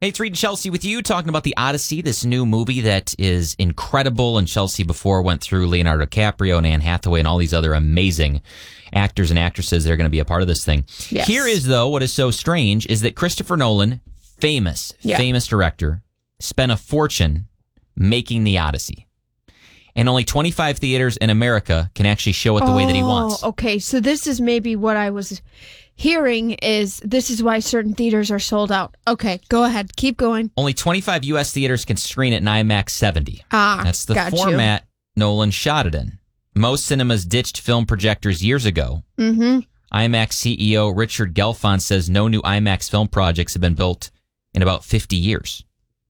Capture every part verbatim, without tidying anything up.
Hey, it's Reed and Chelsea with you, talking about The Odyssey, this new movie that is incredible. And Chelsea before went through Leonardo DiCaprio and Anne Hathaway and all these other amazing actors and actresses that are going to be a part of this thing. Yes. Here is, though, what is so strange is that Christopher Nolan, famous, yeah. famous director, spent a fortune making The Odyssey. And only twenty-five theaters in America can actually show it the oh, way that he wants. Okay, so this is maybe what I was hearing is this is why certain theaters are sold out. Okay, go ahead. Keep going. Only twenty-five U S theaters can screen it in IMAX seventy. Ah, That's the got format you. Nolan shot it in. Most cinemas ditched film projectors years ago. Mm-hmm. IMAX C E O Richard Gelfond says no new IMAX film projects have been built in about fifty years.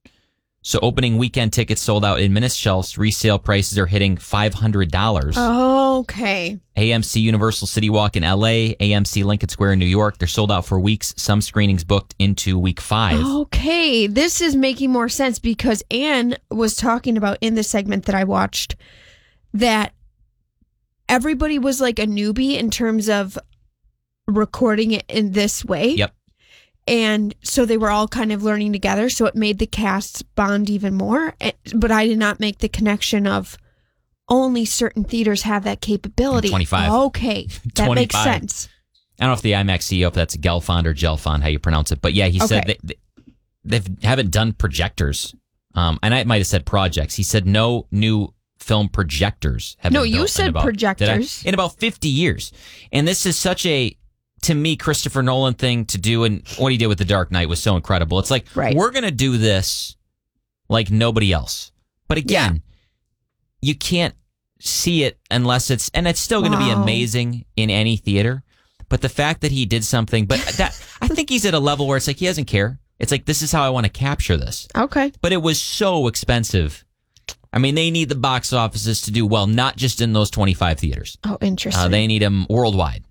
So opening weekend tickets sold out in minutes, Chelsea. Resale prices are hitting five hundred dollars. Okay. A M C Universal City Walk in L A, A M C Lincoln Square in New York. They're sold out for weeks. Some screenings booked into week five. Okay. This is making more sense because Anne was talking about in the segment that I watched that everybody was like a newbie in terms of recording it in this way. Yep. And so they were all kind of learning together. So it made the casts bond even more. But I did not make the connection of only certain theaters have that capability. twenty-five. Okay. That twenty-five. makes sense. I don't know if the IMAX C E O, if that's Gelfond or Gelfond, how you pronounce it. But yeah, he said Okay. they, they they've, haven't done projectors. Um, and I might have said projects. He said no new film projectors have No, been you built said in about, projectors. did I? In about fifty years. And this is such a, to me, Christopher Nolan thing to do. And what he did with The Dark Knight was so incredible. It's like, Right. we're going to do this like nobody else. But again, Yeah. you can't see it unless it's, and it's still going to be Wow. amazing in any theater. But the fact that he did something, but that I think he's at a level where it's like he doesn't care. It's like, this is how I want to capture this. Okay. But it was so expensive. I mean, they need the box offices to do well, not just in those twenty-five theaters. Oh, interesting. Uh, they need them worldwide.